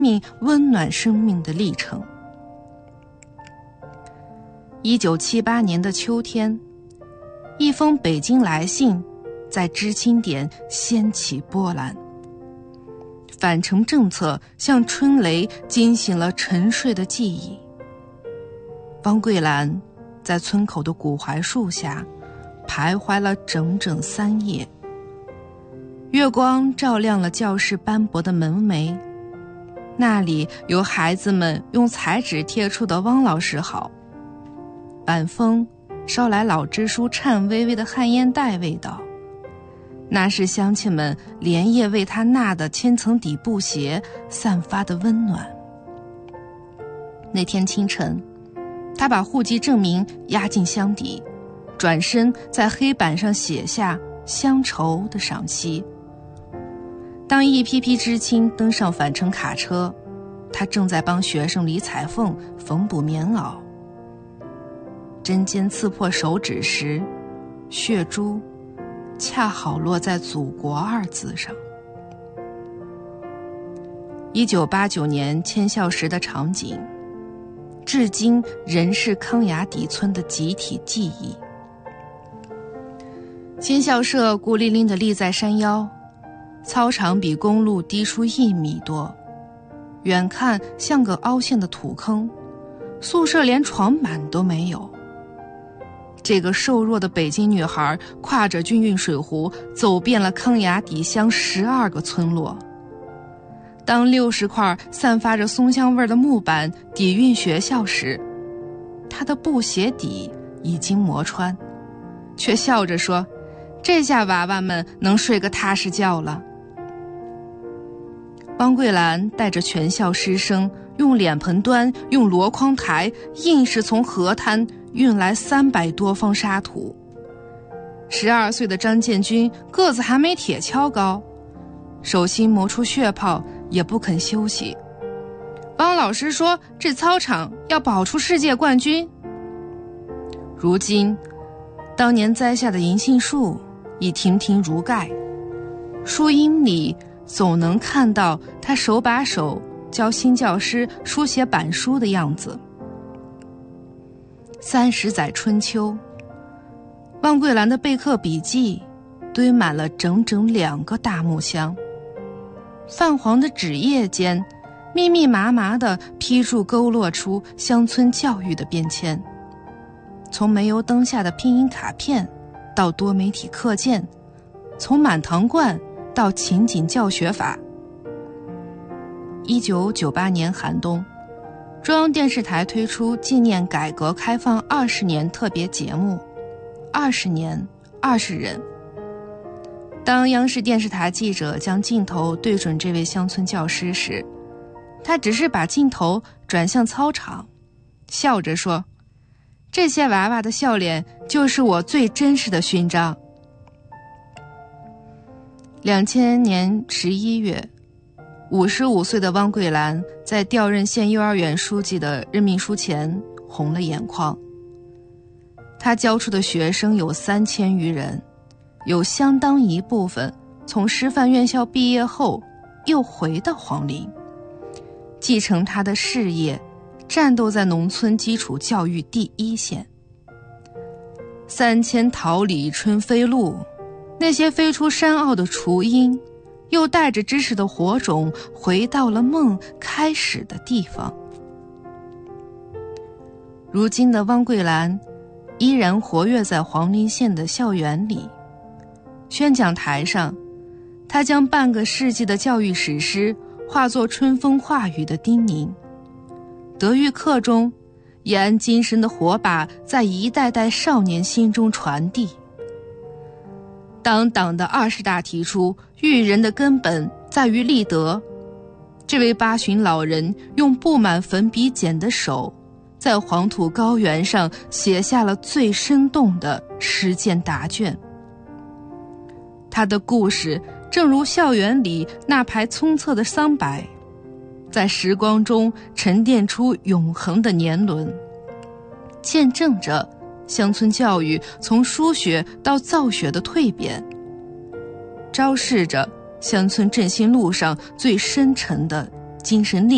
命温暖生命的历程。1978年的秋天，一封北京来信在知青点掀起波澜。返城政策像春雷惊醒了沉睡的记忆。汪桂兰在村口的古槐树下徘徊了整整3夜，月光照亮了教室斑驳的门楣，那里有孩子们用彩纸贴出的汪老师好。晚风捎来老支书颤巍巍的旱烟袋味道，那是乡亲们连夜为他纳的千层底布鞋散发的温暖。那天清晨，他把户籍证明压进箱底，转身在黑板上写下乡愁的赏析。当一批批知青登上返程卡车，他正在帮学生理彩缝、缝补棉袄。针尖刺破手指时，血珠恰好落在祖国2字上。1989年迁校时的场景，至今仍是康雅底村的集体记忆。迁校舍孤零零地立在山腰，操场比公路低出1米多，远看像个凹陷的土坑，宿舍连床板都没有。这个瘦弱的北京女孩挎着军运水壶走遍了康雅底乡12个村落。当60块散发着松香味的木板底运学校时，她的布鞋底已经磨穿，却笑着说：“这下娃娃们能睡个踏实觉了。”汪桂兰带着全校师生，用脸盆端，用箩筐抬，硬是从河滩运来300多方沙土。12岁的张建军个子还没铁锹高，手心磨出血泡也不肯休息。汪老师说这操场要保出世界冠军。如今当年栽下的银杏树已亭亭如盖，树荫里总能看到他手把手教新教师书写板书的样子。30载春秋，汪桂兰的备课笔记堆满了整整2个大木箱，泛黄的纸页间密密麻麻地批注勾勒出乡村教育的变迁，从煤油灯下的拼音卡片到多媒体课件，从满堂灌到情景教学法。1998年寒冬，中央电视台推出纪念改革开放20年特别节目《20年20人》。当央视电视台记者将镜头对准这位乡村教师时，他只是把镜头转向操场，笑着说：“这些娃娃的笑脸就是我最真实的勋章。”2000年11月，55岁的汪桂兰在调任县幼儿园书记的任命书前红了眼眶。他教出的学生有3000余人，有相当一部分从师范院校毕业后又回到黄陵，继承他的事业，战斗在农村基础教育第一线。3000桃李春飞路，那些飞出山坳的雏鹰，又带着知识的火种回到了梦开始的地方。如今的汪桂兰依然活跃在黄陵县的校园里，宣讲台上，她将半个世纪的教育史诗化作春风化雨的叮咛。德育课中，延安精神的火把在一代代少年心中传递。当党的20大提出育人的根本在于立德，这位八旬老人用布满粉笔剪的手，在黄土高原上写下了最生动的实践答卷。他的故事正如校园里那排葱侧的桑柏，在时光中沉淀出永恒的年轮，见证着乡村教育从输血到造血的蜕变，昭示着乡村振兴路上最深沉的精神力